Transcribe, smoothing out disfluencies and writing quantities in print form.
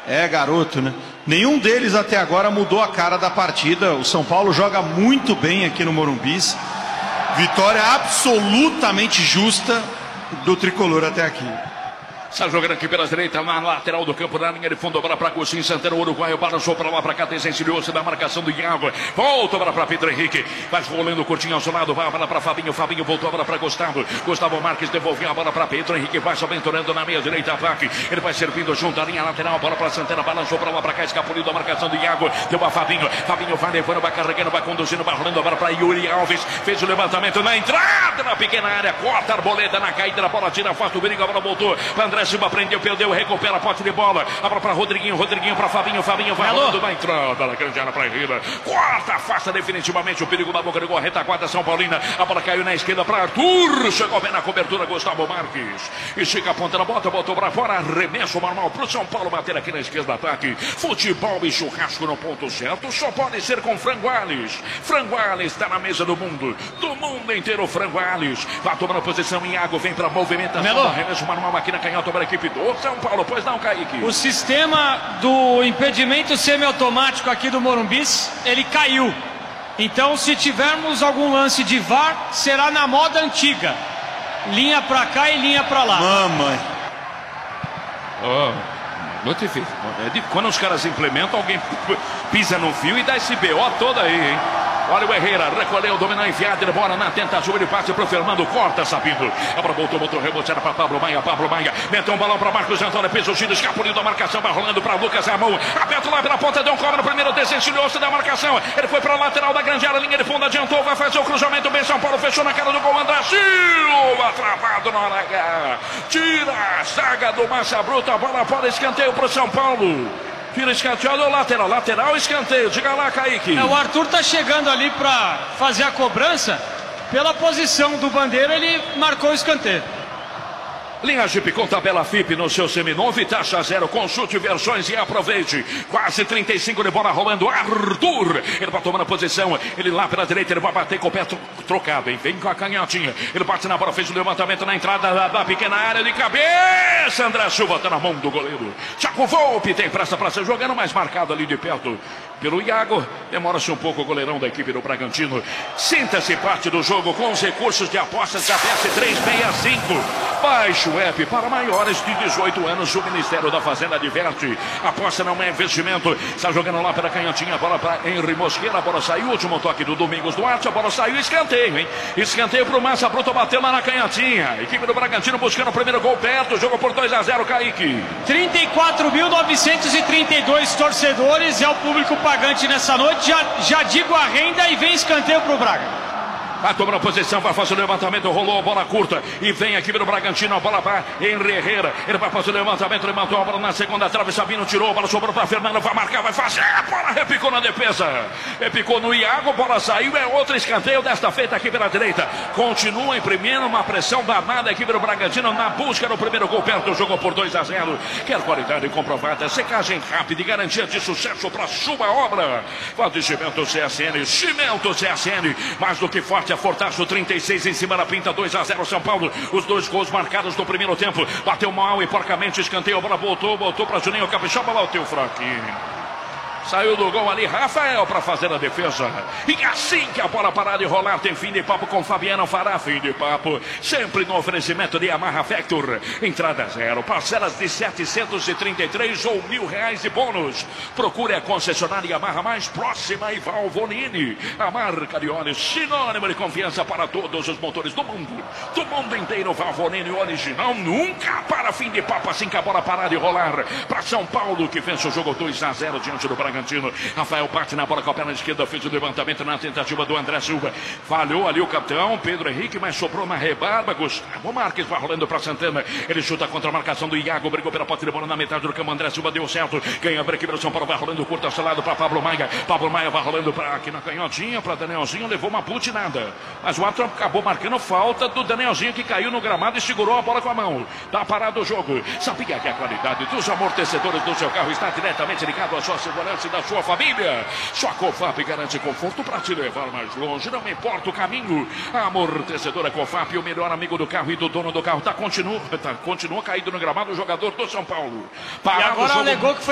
É, garoto, né? Nenhum deles até agora mudou a cara da partida. O São Paulo joga muito bem aqui no Morumbi. Vitória absolutamente justa do tricolor até aqui. Está jogando aqui pela direita, na lateral do campo, na linha de fundo, bola para Agostinho Santana, o uruguaio, balançou para lá, para cá, desencilhou-se da marcação do Iago, volta para Pedro Henrique, vai rolando curtinho ao seu lado, vai a bola para Fabinho, Fabinho voltou a bola para Gustavo, Gustavo Marques devolveu a bola para Pedro Henrique, vai se aventurando na meia direita, ataque, ele vai servindo junto à linha lateral, bola para Santana, balançou para lá, para cá, escapuliu da marcação do Iago, deu a Fabinho, Fabinho vai levando, vai carregando, vai conduzindo, vai rolando a bola para Yuri Alves, fez o levantamento na entrada, na pequena área, corta a arboleda na caída da bola, tira, afasta o perigo, a bola voltou, André Silva prendeu, perdeu, recupera, pote de bola, a bola para Rodriguinho, Rodriguinho para Fabinho, Fabinho vai rolando na entrada, na grande área para Herrera, corta, afasta definitivamente o perigo da boca de gol, retaguarda São Paulina, a bola caiu na esquerda para Arthur, chegou bem na cobertura, Gustavo Marques, e chega a ponta da bota, botou para fora, arremesso normal para o São Paulo bater aqui na esquerda, ataque, futebol e churrasco no ponto certo, só pode ser com Franguales, Franguales está na mesa do mundo inteiro, Franguales, vai tomando posição, Iago vem para movimentação, arremesso normal aqui na canhota para a equipe do São Paulo, pois não, Kaique. O sistema do impedimento semiautomático aqui do Morumbi, ele caiu. Então, se tivermos algum lance de VAR, será na moda antiga. Linha pra cá e linha pra lá. Mamãe. Muito difícil. Quando os caras implementam, alguém pisa no fio e dá esse BO todo aí, hein? Olha o Herrera, recolheu, dominou, enfiado, ele bola na tentativa de passe pro Fernando, corta, Sabino. A bola voltou, reboteada para Pablo Maia, meteu um balão para Marcos Antônio, piso giro, escapuliu da marcação, vai rolando para Lucas Ramon, aberto lá pela ponta, deu um cobra no primeiro, desencilhou-se da marcação, ele foi para a lateral da grande área, linha de fundo, adiantou, vai fazer o cruzamento, bem São Paulo, fechou na cara do gol, André Silva, travado na hora H, tira a zaga do Massa Bruta, a bola para escanteio para o São Paulo. Tira escanteio, lateral, escanteio. Diga lá, Kaique. O Arthur tá chegando ali para fazer a cobrança. Pela posição do Bandeira, ele marcou o escanteio. Linha Jeep com tabela FIP no seu seminovo e taxa zero. Consulte versões e aproveite. Quase 35 de bola rolando. Arthur. Ele vai tomando a posição. Ele lá pela direita. Ele vai bater com o pé trocado, hein? Vem com a canhotinha. Ele bate na bola. Fez o levantamento na entrada da pequena área de cabeça. André Silva tá na mão do goleiro. Thiago Volpe tem pressa para ser jogando mais marcado ali de perto pelo Iago. Demora-se um pouco o goleirão da equipe do Bragantino. Sinta-se parte do jogo com os recursos de apostas da PS365. Baixe o app para maiores de 18 anos. O Ministério da Fazenda adverte. Aposta não é investimento. Está jogando lá pela canhotinha. A bola para Henry Mosqueira. A bola saiu. Último toque do Domingos Duarte. A bola saiu. Escanteio, hein? Escanteio para o Massa Bruto. Bateu lá na canhotinha. Equipe do Bragantino buscando o primeiro gol perto. Jogo por 2-0, Kaique. 34.932 torcedores. É o público pagante nessa noite. Já digo a renda e vem escanteio para o Braga. Vai tomando a posição, vai fazer o levantamento, rolou a bola curta e vem aqui pelo Bragantino, a bola para Henry Herrera, ele vai fazer o levantamento, levantou a bola na segunda trave, Sabino tirou, a bola sobrou para Fernando, vai marcar, vai fazer, a bola repicou na defesa, repicou no Iago, a bola saiu, é outro escanteio desta feita aqui pela direita, continua imprimindo uma pressão danada aqui pelo Bragantino na busca do primeiro gol perto, jogou por 2-0, quer qualidade comprovada, secagem rápida e garantia de sucesso para sua obra, Valde Cimento CSN, Cimento CSN, mais do que forte, a Fortaço 36 em cima da pinta, 2-0 São Paulo, os dois gols marcados no primeiro tempo, bateu mal e porcamente, escanteio, a bola voltou para Juninho Capixaba, bateu fraquinho. Saiu do gol ali, Rafael para fazer a defesa. E assim que a bola parar de rolar, tem fim de papo com Fabiano Fará. Fim de papo, sempre no oferecimento de Yamaha Factor. Entrada zero, parcelas de 733 ou R$1.000 de bônus. Procure a concessionária Yamaha mais próxima e Valvoline. A marca de óleo sinônimo de confiança para todos os motores do mundo. Do mundo inteiro, Valvoline original. Nunca para fim de papo, assim que a bola parar de rolar. Para São Paulo, que vence o jogo 2-0 diante do Bragantino. Rafael parte na bola com a perna esquerda, fez o levantamento na tentativa do André Silva. Falhou ali o capitão Pedro Henrique, mas sobrou na rebarba. Gustavo Marques vai rolando para Santana. Ele chuta contra a marcação do Iago, brigou pela posse de bola na metade do campo. André Silva deu certo. Ganha a equipe do São Paulo, vai rolando curto ao para Pablo Maia. Pablo Maia vai rolando para aqui na canhotinha, para Danielzinho, levou uma butinada. Mas o árbitro acabou marcando falta do Danielzinho, que caiu no gramado e segurou a bola com a mão. Tá parado o jogo. Sabia que a qualidade dos amortecedores do seu carro está diretamente ligado à sua segurança e da sua família. Sua Cofap garante conforto para te levar mais longe, não importa o caminho. A amortecedora Cofap, o melhor amigo do carro e do dono do carro, continua caído no gramado o jogador do São Paulo. E agora alegou que foi